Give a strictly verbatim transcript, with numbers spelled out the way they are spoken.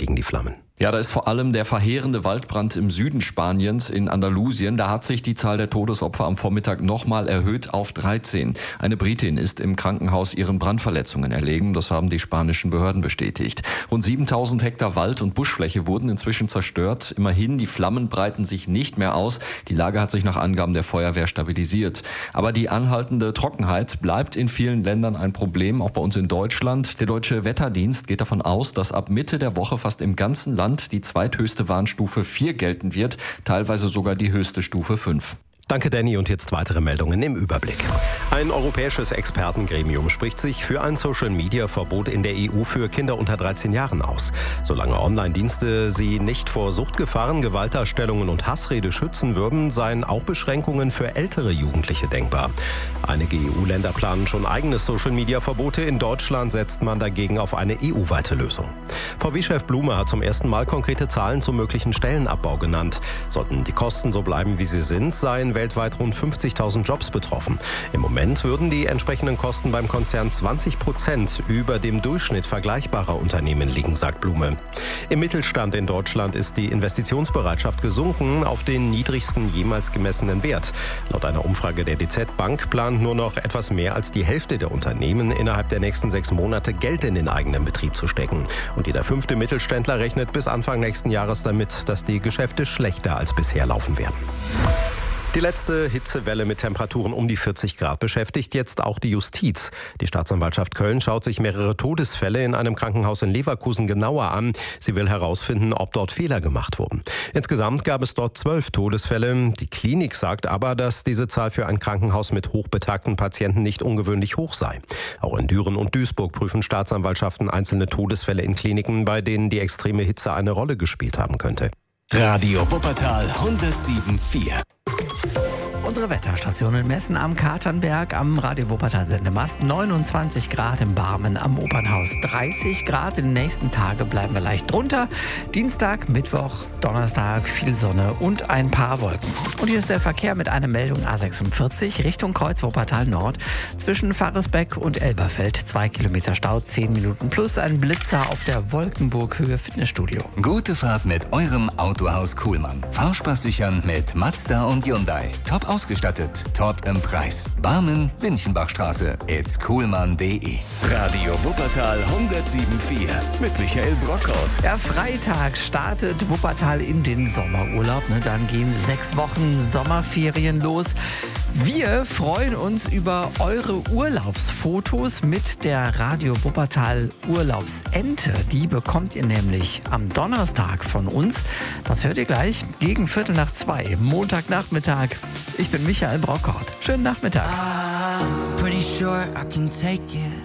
gegen die Flammen? Ja, da ist vor allem der verheerende Waldbrand im Süden Spaniens in Andalusien. Da hat sich die Zahl der Todesopfer am Vormittag nochmal erhöht auf dreizehn. Eine Britin ist im Krankenhaus ihren Brandverletzungen erlegen. Das haben die spanischen Behörden bestätigt. Rund siebentausend Hektar Wald- und Buschfläche wurden inzwischen zerstört. Immerhin, die Flammen breiten sich nicht mehr aus. Die Lage hat sich nach Angaben der Feuerwehr stabilisiert. Aber die anhaltende Trockenheit bleibt in vielen Ländern ein Problem, auch bei uns in Deutschland. Der Deutsche Wetterdienst geht davon aus, dass ab Mitte der Woche fast im ganzen Land die zweithöchste Warnstufe vier gelten wird, teilweise sogar die höchste Stufe fünf. Danke, Danny. Und jetzt weitere Meldungen im Überblick. Ein europäisches Expertengremium spricht sich für ein Social-Media-Verbot in der E U für Kinder unter dreizehn Jahren aus. Solange Online-Dienste sie nicht vor Suchtgefahren, Gewaltdarstellungen und Hassrede schützen würden, seien auch Beschränkungen für ältere Jugendliche denkbar. Einige E U-Länder planen schon eigene Social-Media-Verbote. In Deutschland setzt man dagegen auf eine E U-weite Lösung. V W-Chef Blume hat zum ersten Mal konkrete Zahlen zum möglichen Stellenabbau genannt. Sollten die Kosten so bleiben, wie sie sind, seien weltweit rund fünfzigtausend Jobs betroffen. Im Moment würden die entsprechenden Kosten beim Konzern zwanzig Prozent über dem Durchschnitt vergleichbarer Unternehmen liegen, sagt Blume. Im Mittelstand in Deutschland ist die Investitionsbereitschaft gesunken auf den niedrigsten jemals gemessenen Wert. Laut einer Umfrage der D Z Bank plant nur noch etwas mehr als die Hälfte der Unternehmen innerhalb der nächsten sechs Monate Geld in den eigenen Betrieb zu stecken. Und jeder fünfte Mittelständler rechnet bis Anfang nächsten Jahres damit, dass die Geschäfte schlechter als bisher laufen werden. Die letzte Hitzewelle mit Temperaturen um die vierzig Grad beschäftigt jetzt auch die Justiz. Die Staatsanwaltschaft Köln schaut sich mehrere Todesfälle in einem Krankenhaus in Leverkusen genauer an. Sie will herausfinden, ob dort Fehler gemacht wurden. Insgesamt gab es dort zwölf Todesfälle. Die Klinik sagt aber, dass diese Zahl für ein Krankenhaus mit hochbetagten Patienten nicht ungewöhnlich hoch sei. Auch in Düren und Duisburg prüfen Staatsanwaltschaften einzelne Todesfälle in Kliniken, bei denen die extreme Hitze eine Rolle gespielt haben könnte. Radio Wuppertal hundertsieben Komma vier. Unsere Wetterstation in Messen am Katernberg am Radio Wuppertal Sendemast. neunundzwanzig Grad im Barmen am Opernhaus. dreißig Grad. In den nächsten Tagen bleiben wir leicht drunter. Dienstag, Mittwoch, Donnerstag viel Sonne und ein paar Wolken. Und hier ist der Verkehr mit einer Meldung A sechsundvierzig Richtung Kreuz Wuppertal Nord. Zwischen Pfarresbeck und Elberfeld. Zwei Kilometer Stau, zehn Minuten plus ein Blitzer auf der Wolkenburg-Höhe Fitnessstudio. Gute Fahrt mit eurem Autohaus Kuhlmann. Fahrspaß sichern mit Mazda und Hyundai. Top ausgestattet, top im Preis. Barmen, Winchenbachstraße, it's kuhlmann punkt de. Radio Wuppertal hundertsieben Komma vier mit Michael Brockhaus. Ja, Freitag startet Wuppertal in den Sommerurlaub. Ne? Dann gehen sechs Wochen Sommerferien los. Wir freuen uns über eure Urlaubsfotos mit der Radio Wuppertal Urlaubsente. Die bekommt ihr nämlich am Donnerstag von uns. Das hört ihr gleich gegen Viertel nach zwei, Montagnachmittag. Ich bin Michael Brockhaus. Schönen Nachmittag. I'm pretty sure I can take it.